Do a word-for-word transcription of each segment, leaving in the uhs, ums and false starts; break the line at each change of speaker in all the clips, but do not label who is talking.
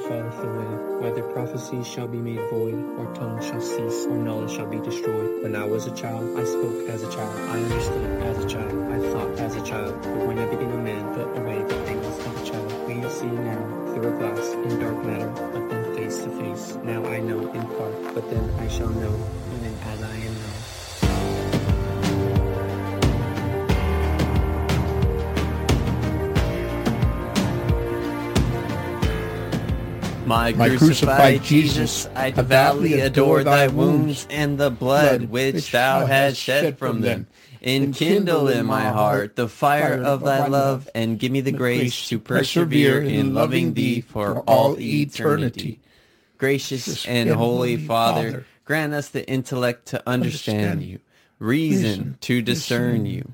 falleth away. Whether prophecies shall be made void, or tongues shall cease, or knowledge shall be destroyed. When I was a child, I spoke as a child. I understood as a child. I thought as a child. But when I became a man, put away the things of a child. We see now through a glass in dark matter, but then face to face. Now I know in part, but then I shall know, even as I am known.
My, My crucified Jesus, I devoutly adore thy wounds and the blood which thou hast shed from them. Enkindle in my heart the fire of thy love, and give me the grace to persevere in loving thee for all eternity. Gracious and holy Father, grant us the intellect to understand you, reason to discern you,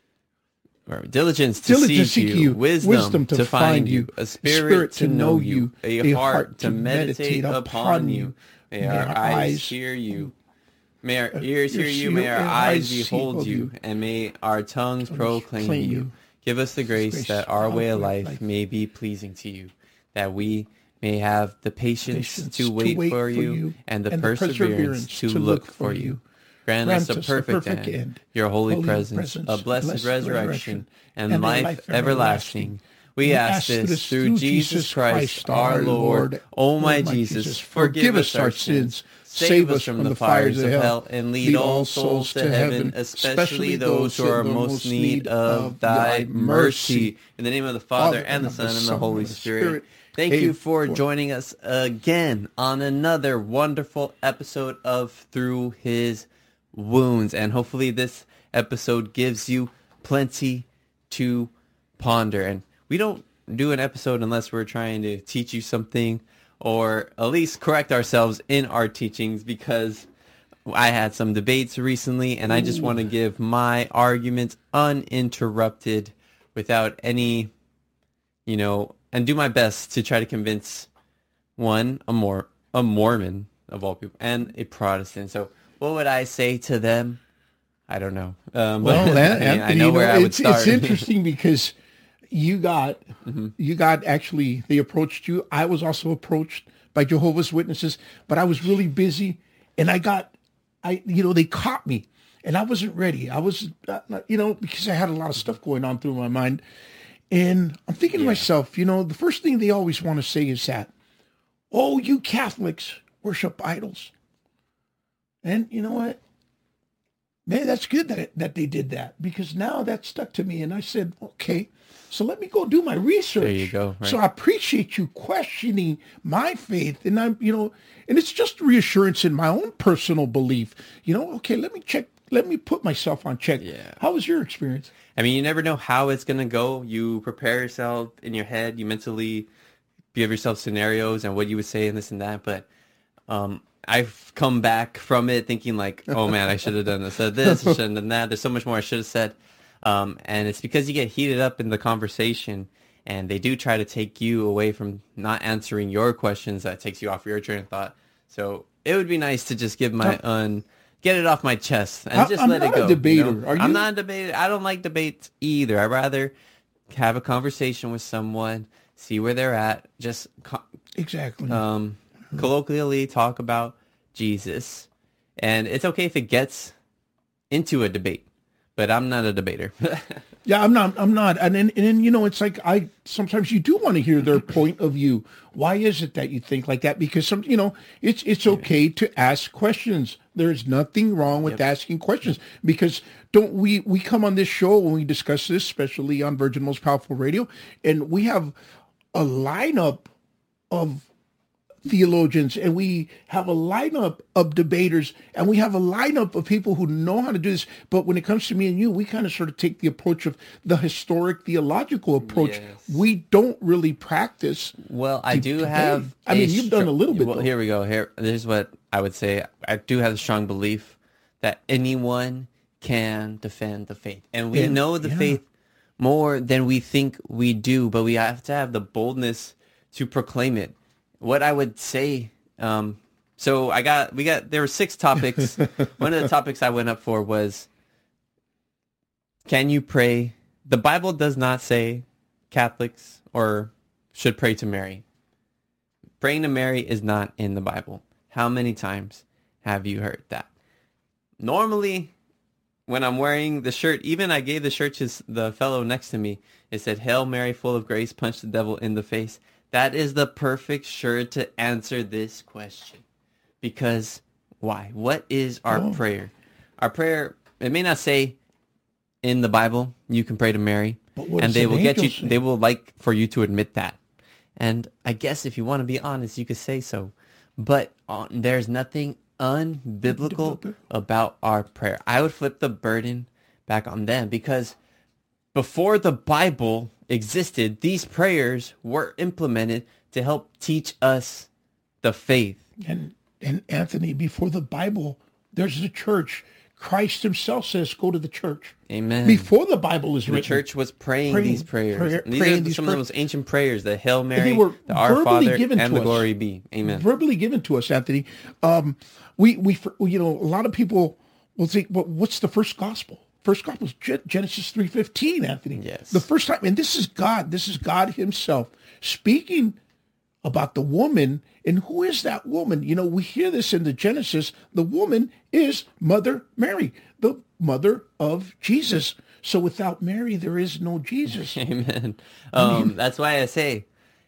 or diligence to
Diligence
seek
seek
you,
you,
wisdom,
wisdom
to
to
find
find
you,
you,
a spirit,
spirit
to know you, a heart to meditate upon you. May our eyes hear you. May our ears hear you. May our eyes behold you. And may our tongues proclaim you. Give us the grace that our way of life may be pleasing to you, that we may have the patience to wait for you and the perseverance to look for you. Grant, Grant us a perfect, perfect end, end, your holy, holy presence, presence, a blessed, blessed resurrection, and, and life, life everlasting. everlasting. We, we ask this through Jesus Christ, Christ our Lord. O my Jesus, forgive us our sins, save us from the fires of hell, and lead all souls to heaven, especially those who are most in need of thy mercy. In the name of the Father, and the Son, and the Holy Spirit. Thank you for joining us again on another wonderful episode of Through His Wounds, and hopefully this episode gives you plenty to ponder. And we don't do an episode unless we're trying to teach you something, or at least correct ourselves in our teachings, because I had some debates recently and I just want to give my arguments uninterrupted without any, you know, and do my best to try to convince one, a more a Mormon of all people, and a Protestant. So what would I say to them? I don't know. Um,
well,
but,
that,
I, mean,
Anthony,
I know
you know,
where I would
it's,
start.
It's interesting because you got,
mm-hmm.
you got actually, they approached you. I was also approached by Jehovah's Witnesses, but I was really busy, and I got, I, you know, they caught me, and I wasn't ready. I was, uh, you know, because I had a lot of stuff going on through my mind, and I'm thinking
yeah.
to myself, you know, the first thing they always want to say is that, oh, you Catholics worship idols. And you know what? Man, that's good that it, that they did that, because now that stuck to me. And I said, okay, so let me go do my research.
There you go. Right.
So I appreciate you questioning my faith. And I'm, you know, and it's just reassurance in my own personal belief. You know, okay, let me check. Let me put myself on check.
Yeah.
How was your experience?
I mean, you never know how it's going to go. You prepare yourself in your head. You mentally give yourself scenarios and what you would say and this and that. But um, I've come back from it thinking like, oh, man, I should have done this, said this, I should have done that. There's so much more I should have said. Um, and it's because you get heated up in the conversation, and they do try to take you away from not answering your questions. That takes you off your train of thought. So it would be nice to just give my un... get it off my chest and just
I'm
let it go.
I'm not a debater.
You know?
Are you?
I'm not a debater. I don't like debates either. I'd rather have a conversation with someone, see where they're at, just co-
exactly
um, colloquially talk about Jesus. And it's okay if it gets into a debate, but I'm not a debater.
Yeah, I'm not. I'm not. And then, and then, you know, it's like I sometimes you do want to hear their point of view. Why is it that you think like that? Because some, you know, it's it's okay to ask questions. There's nothing wrong with yep. asking questions, because don't we we come on this show when we discuss this, especially on Virgin Most Powerful Radio, and we have a lineup of theologians, and we have a lineup of debaters, and we have a lineup of people who know how to do this. But when it comes to me and you, we kind of sort of take the approach of the historic theological approach.
Yes.
We don't really practice.
Well, I do
debate.
have.
I mean, you've done a little bit.
Well,
though.
here we go. Here, here's what I would say. I do have a strong belief that anyone can defend the faith, and we
And-
know the
yeah.
faith more than we think we do, but we have to have the boldness to proclaim it. What I would say, um, so I got, we got, there were six topics. One of the topics I went up for was, can you pray? The Bible does not say Catholics or should pray to Mary. Praying to Mary is not in the Bible. How many times have you heard that? Normally, when I'm wearing the shirt, even I gave the shirt to the fellow next to me. It said, Hail Mary, full of grace, punch the devil in the face. That is the perfect shirt to answer this question. Because why? What is our oh. prayer? Our prayer, it may not say in the Bible, you can pray to Mary. And they will get you, say? They will like for you to admit that. And I guess if you want to be honest, you could say so. But uh, there's nothing unbiblical about our prayer. I would flip the burden back on them, because before the Bible existed, these prayers were implemented to help teach us the faith.
And and Anthony, before the Bible, there's the church. Christ himself says, go to the church.
Amen.
Before the Bible is
the
written.
The church was praying, praying these prayers. Prayer,
these
are
these
some
pray-
of the most ancient prayers, the Hail Mary, the Our Father, and the Glory Be. Amen.
Verbally given to us, Anthony. Um, we, we, you know, a lot of people will think, well, what's the first gospel? First gospel is Genesis three fifteen, Anthony.
Yes.
The first time, and this is God. This is God himself speaking about the woman. And who is that woman? You know, we hear this in the Genesis. The woman is Mother Mary, the mother of Jesus. So without Mary, there is no Jesus.
Amen. Um, I mean, that's why I say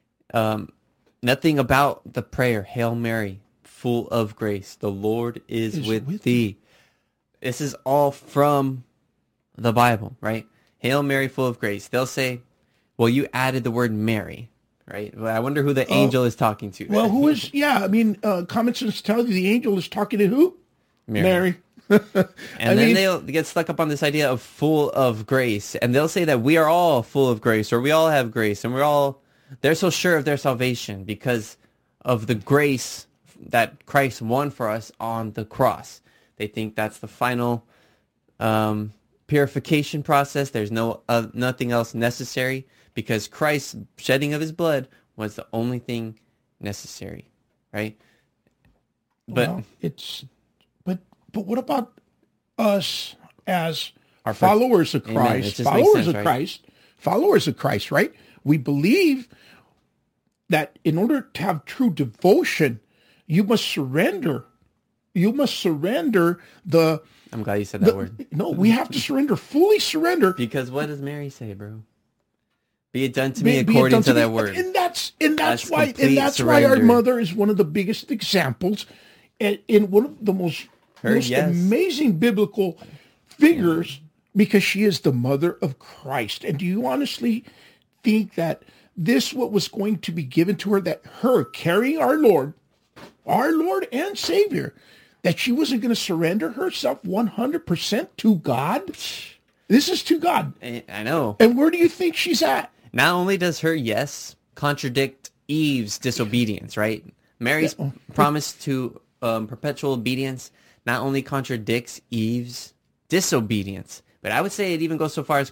um, nothing about the prayer, Hail Mary, full of grace. The Lord is, is with, with thee. This is all from the Bible, right? Hail Mary, full of grace. They'll say, well, you added the word Mary. Right. Well, I wonder who the angel uh, is talking to.
Well, who is? Yeah, I mean, uh, common sense tells you the angel is talking to who?
Mary.
Mary.
and I then mean, they'll get stuck up on this idea of full of grace, and they'll say that we are all full of grace, or we all have grace, and we're all. They're so sure of their salvation because of the grace that Christ won for us on the cross. They think that's the final um, purification process. There's no uh, nothing else necessary. Because Christ's shedding of his blood was the only thing necessary, right? But
well, it's but but what about us as
our
followers of Christ? Followers sense, of right? Christ, followers of Christ, right? We believe that in order to have true devotion, you must surrender. You must surrender the.
I'm glad you said that
the,
word.
No, we have to surrender, fully surrender.
Because what does Mary say, bro? Be it done to me be, according be to, to that me. word.
And that's and that's, that's why and that's surrender. why our mother is one of the biggest examples, and in one of the most Her, most yes. amazing biblical figures, yeah. because she is the mother of Christ. And do you honestly think that this what was going to be given to her, that her carrying our Lord, our Lord and Savior, that she wasn't going to surrender herself one hundred percent to God? This is to God.
I know.
And where do you think she's at?
Not only does her yes contradict Eve's disobedience, right? Mary's yeah. promise to um, perpetual obedience not only contradicts Eve's disobedience, but I would say it even goes so far as